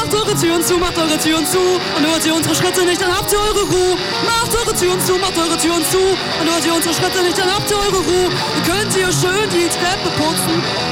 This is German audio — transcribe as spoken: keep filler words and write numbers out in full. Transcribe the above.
Macht eure Türen zu, macht eure Türen zu und hört ihr unsere Schritte nicht, dann habt ihr eure Ruhe. Macht eure Türen zu, macht eure Türen zu und hört ihr unsere Schritte nicht, dann habt ihr eure Ruhe. Dann könnt ihr schön die Treppe putzen.